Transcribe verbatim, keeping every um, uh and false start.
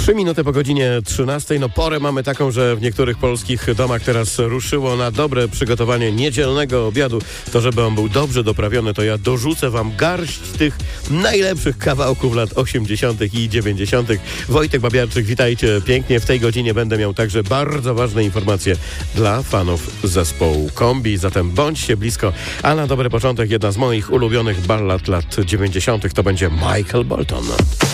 Trzy minuty po godzinie trzynastej. No porę mamy taką, że w niektórych polskich domach teraz ruszyło na dobre przygotowanie niedzielnego obiadu. To, żeby on był dobrze doprawiony, to ja dorzucę wam garść tych najlepszych kawałków lat osiemdziesiątych i dziewięćdziesiątych. Wojtek Babiarczyk, witajcie pięknie. W tej godzinie będę miał także bardzo ważne informacje dla fanów zespołu Kombi. Zatem bądźcie blisko. A na dobry początek jedna z moich ulubionych ballad lat dziewięćdziesiątych to będzie Michael Bolton.